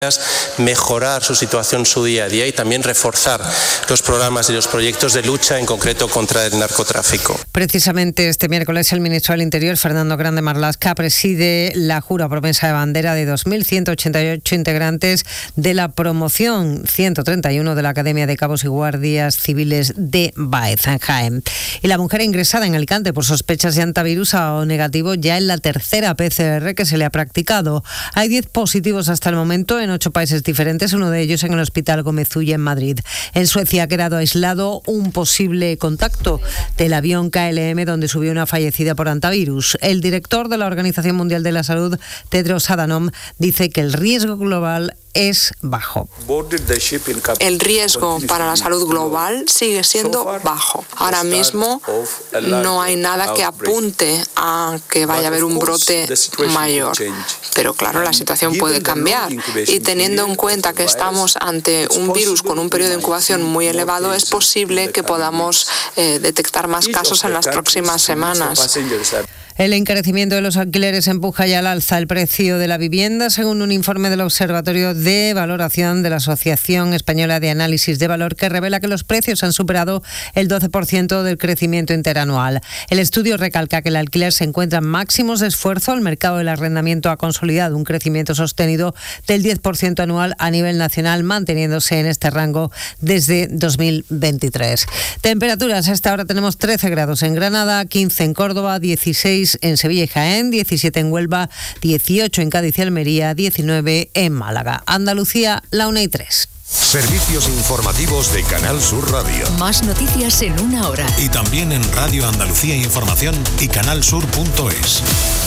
mejorar su situación, su día a día y también reforzar los programas y los proyectos de lucha, en concreto contra el narcotráfico. Precisamente este miércoles el ministro del Interior, Fernando Grande Marlaska, preside la jura promesa de bandera de 2.188 integrantes de la promoción 131 de la Academia de Cabos y Guardias Civiles de Baeza, en Jaén. Y la mujer ingresada en Alicante por sospechas de antivirus ha dado negativo ya en la tercera PCR que se le ha practicado. Hay 10 positivos hasta el momento en 8 países diferentes, uno de ellos en el Hospital Gómez Ulla en Madrid. En Suecia ha quedado aislado un posible contacto del avión KLM donde subió una fallecida por antivirus. El director de la Organización Mundial de la Salud, Tedros Adhanom, dice que el riesgo global es bajo. El riesgo para la salud global sigue siendo bajo. Ahora mismo no hay nada que apunte a que vaya a haber un brote mayor. Pero claro, la situación puede cambiar. Y teniendo en cuenta que estamos ante un virus con un periodo de incubación muy elevado, es posible que podamos detectar más casos en las próximas semanas. El encarecimiento de los alquileres empuja ya al alza el precio de la vivienda, según un informe del Observatorio de Valoración de la Asociación Española de Análisis de Valor, que revela que los precios han superado el 12% del crecimiento interanual. El estudio recalca que el alquiler se encuentra en máximos de esfuerzo. El mercado del arrendamiento ha consolidado un crecimiento sostenido del 10% anual a nivel nacional, manteniéndose en este rango desde 2023. Temperaturas: a esta hora tenemos 13 grados en Granada, 15 en Córdoba, 16 en Sevilla y Jaén, 17 en Huelva, 18 en Cádiz y Almería, 19 en Málaga. Andalucía, la 1:03. Servicios informativos de Canal Sur Radio. Más noticias en una hora. Y también en Radio Andalucía Información y canalsur.es.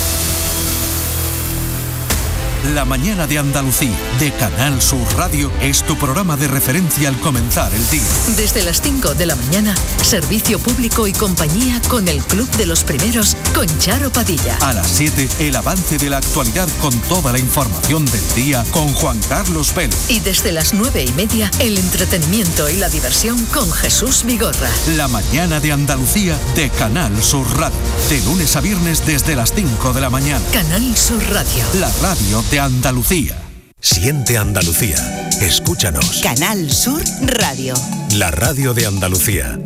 La mañana de Andalucía, de Canal Sur Radio, es tu programa de referencia al comenzar el día. Desde las 5 de la mañana, servicio público y compañía con el Club de los Primeros, con Charo Padilla. A las 7, el avance de la actualidad con toda la información del día con Juan Carlos Vélez. Y desde las 9:30, el entretenimiento y la diversión con Jesús Vigorra. La mañana de Andalucía, de Canal Sur Radio. De lunes a viernes desde las 5 de la mañana. Canal Sur Radio. La radio de Andalucía. Siente Andalucía. Escúchanos. Canal Sur Radio. La radio de Andalucía.